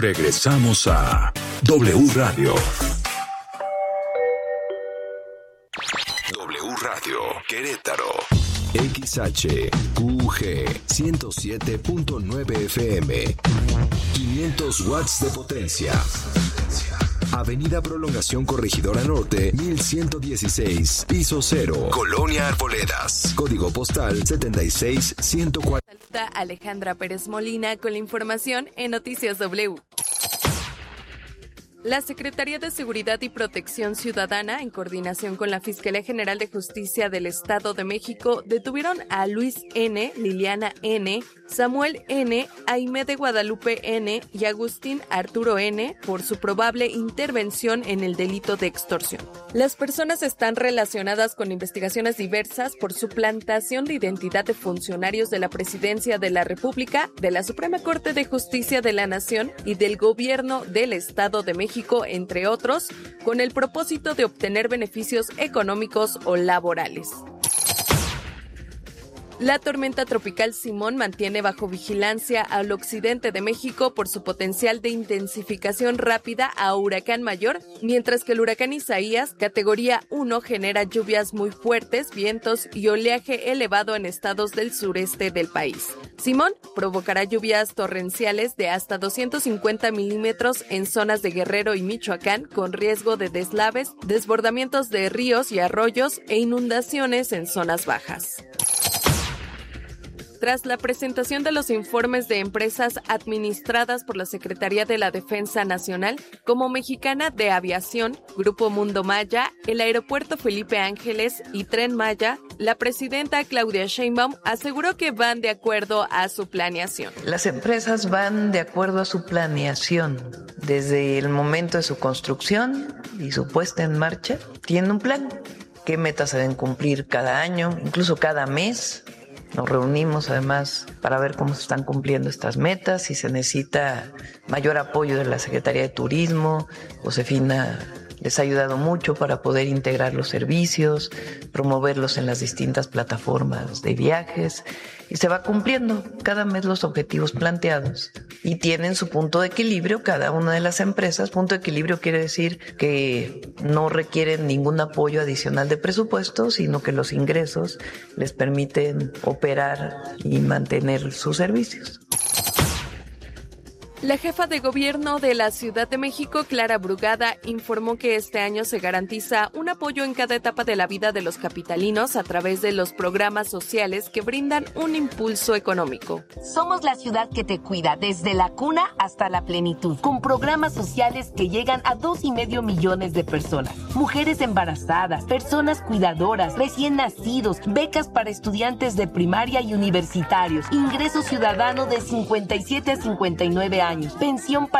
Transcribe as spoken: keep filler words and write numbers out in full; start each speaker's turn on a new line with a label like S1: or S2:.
S1: Regresamos a W Radio. W Radio Querétaro. X H Q G ciento siete punto nueve F M. quinientos watts de potencia. Avenida Prolongación Corregidora Norte, mil ciento dieciséis, piso cero, Colonia Arboledas. Código postal setenta y seis ciento cuatro.
S2: Saluda Alejandra Pérez Molina con la información en Noticias W. La Secretaría de Seguridad y Protección Ciudadana, en coordinación con la Fiscalía General de Justicia del Estado de México, detuvieron a Luis N., Liliana N., Samuel N., Aimé de Guadalupe N. y Agustín Arturo N. por su probable intervención en el delito de extorsión. Las personas están relacionadas con investigaciones diversas por suplantación de identidad de funcionarios de la Presidencia de la República, de la Suprema Corte de Justicia de la Nación y del Gobierno del Estado de México, entre otros, con el propósito de obtener beneficios económicos o laborales. La tormenta tropical Simón mantiene bajo vigilancia al occidente de México por su potencial de intensificación rápida a huracán mayor, mientras que el huracán Isaías, categoría uno, genera lluvias muy fuertes, vientos y oleaje elevado en estados del sureste del país. Simón provocará lluvias torrenciales de hasta doscientos cincuenta milímetros en zonas de Guerrero y Michoacán, con riesgo de deslaves, desbordamientos de ríos y arroyos e inundaciones en zonas bajas. Tras la presentación de los informes de empresas administradas por la Secretaría de la Defensa Nacional, como Mexicana de Aviación, Grupo Mundo Maya, el Aeropuerto Felipe Ángeles y Tren Maya, la presidenta Claudia Sheinbaum aseguró que van de acuerdo a su planeación.
S3: Las empresas van de acuerdo a su planeación. Desde el momento de su construcción y su puesta en marcha, tienen un plan. ¿Qué metas se deben cumplir cada año, incluso cada mes? Nos reunimos además para ver cómo se están cumpliendo estas metas, si se necesita mayor apoyo de la Secretaría de Turismo. Josefina les ha ayudado mucho para poder integrar los servicios, promoverlos en las distintas plataformas de viajes, y se va cumpliendo cada mes los objetivos planteados. Y tienen su punto de equilibrio cada una de las empresas. Punto de equilibrio quiere decir que no requieren ningún apoyo adicional de presupuesto, sino que los ingresos les permiten operar y mantener sus servicios.
S2: La jefa de gobierno de la Ciudad de México, Clara Brugada, informó que este año se garantiza un apoyo en cada etapa de la vida de los capitalinos a través de los programas sociales que brindan un impulso económico.
S4: Somos la ciudad que te cuida desde la cuna hasta la plenitud, con programas sociales que llegan a dos y medio millones de personas. Mujeres embarazadas, personas cuidadoras, recién nacidos, becas para estudiantes de primaria y universitarios, ingreso ciudadano de cincuenta y siete a cincuenta y nueve años, pensión para